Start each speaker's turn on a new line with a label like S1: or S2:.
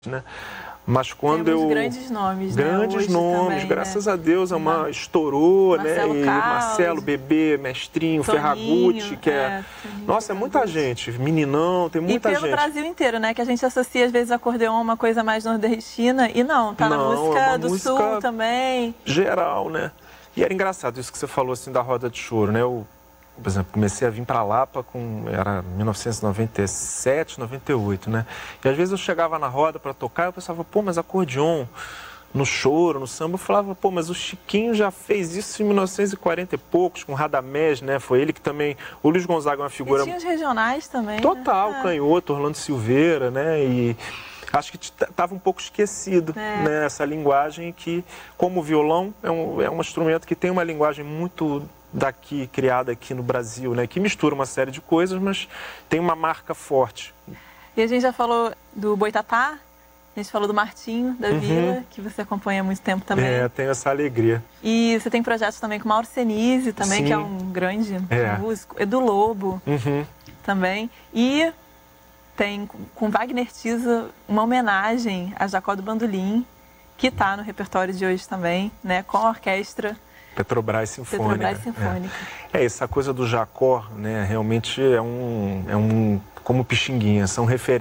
S1: né? Mas quando
S2: temos grandes nomes,
S1: grandes
S2: né?
S1: nomes,
S2: Também,
S1: graças
S2: né?
S1: a Deus, estourou,
S2: Marcelo
S1: né? E
S2: Carlos,
S1: Marcelo, Bebê, Mestrinho,
S2: Toninho,
S1: Ferragutti, que
S2: Toninho,
S1: nossa, é muita gente, Meninão, tem muita
S2: e
S1: gente.
S2: pelo Brasil inteiro, né? Que a gente associa às vezes acordeon a uma coisa mais nordestina e não, tá na
S1: Não, é
S2: música
S1: uma
S2: do
S1: música
S2: Sul também.
S1: geral, né? E era engraçado isso que você falou assim da roda de choro, né? Eu, por exemplo, comecei a vir para Lapa era 1997, 98, né? E às vezes eu chegava na roda para tocar e eu pensava, pô, mas acordeon no choro, no samba, eu falava, pô, mas o Chiquinho já fez isso em 1940 e poucos, com Radamés, né? Foi ele que também... O Luiz Gonzaga é uma figura...
S2: E tinha os regionais também,
S1: total,
S2: né?
S1: Canhoto, Orlando Silveira, né? E acho que estava um pouco esquecido, né? Essa linguagem que, como o violão, é um instrumento que tem uma linguagem muito daqui, criada aqui no Brasil, né? Que mistura uma série de coisas, mas tem uma marca forte.
S2: E a gente já falou do Boitatá, a gente falou do Martinho, da Vila, que você acompanha há muito tempo também.
S1: É, tenho essa alegria.
S2: E você tem projetos também com Mauro Senise também,
S1: Sim.
S2: que é um grande músico. Edu Lobo também. E tem com Wagner Tiso uma homenagem a Jacó do Bandolim, que está no repertório de hoje também, né? Com a orquestra
S1: Petrobras Sinfônica. Essa coisa do Jacó, né? Realmente é um como Pixinguinha, são referências.